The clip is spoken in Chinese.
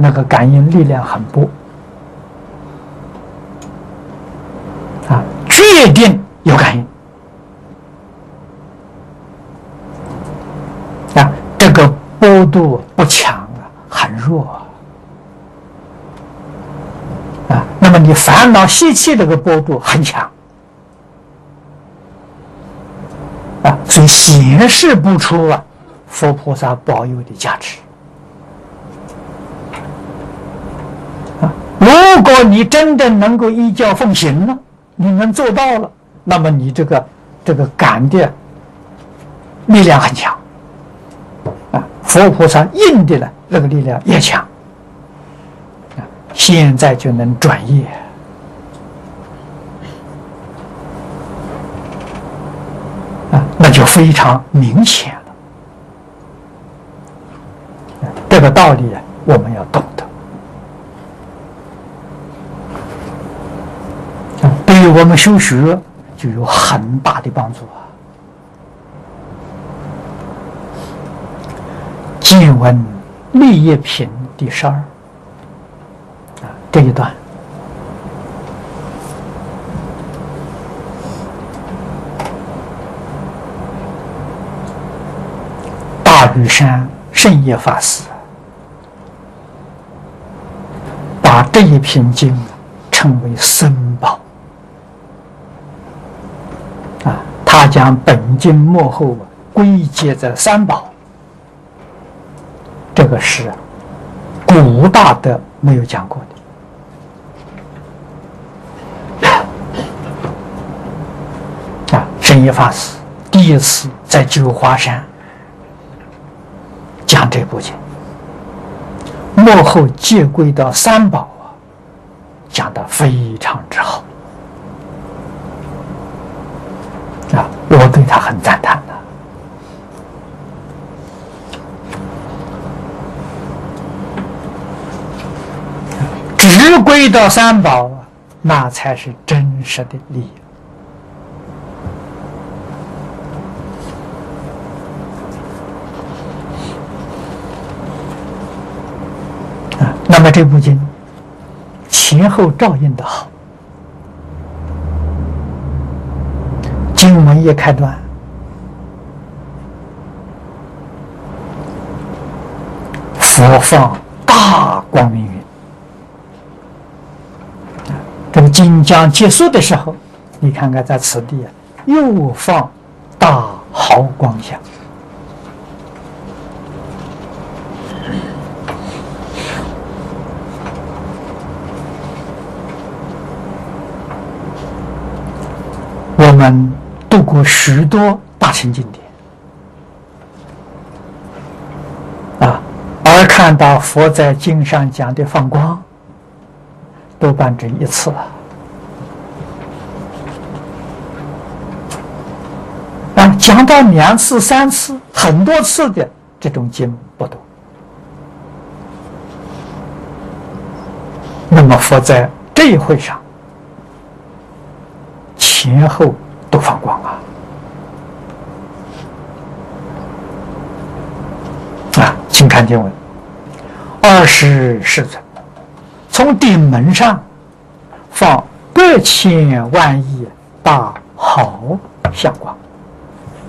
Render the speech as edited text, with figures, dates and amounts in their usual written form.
那个感应力量很薄啊，决定有感应啊，这个波度不强啊，很弱啊，那么你烦恼习气这个波度很强啊，所以显示不出啊佛菩萨保佑的价值啊。如果你真正能够依教奉行了，你能做到了，那么你这个感的力量很强啊，佛菩萨应的呢那个力量也强啊，现在就能转业啊，那就非常明显了。这个道理我们要懂得啊，对于我们修学就有很大的帮助啊。经文立业品第12啊，这一段大屿山胜业法师把这一品经称为僧宝啊，他将本经末后归结在三宝。这个是古大德没有讲过的啊。胜业法师第一次在九华山讲这部经，末后接归到三宝啊，讲得非常之好啊，我对他很赞叹的。只归到三宝啊，那才是真实的利益啊。那么这部经前后照应的好，经文一开端，佛放大光明云。这个经将结束的时候，你看看在此地又放大毫光相。我们读过许多大乘经典啊，而看到佛在经上讲的放光多半只一次啊，讲到2次、3次、很多次的这种经不多。那么佛在这一会上前后都放光啊！请看经文：20世尊从顶门上放100,000万亿大毫相光。